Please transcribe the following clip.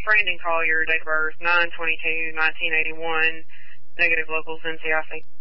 Brandon Collier, date of birth 9/22/1981, negative locals NCIC.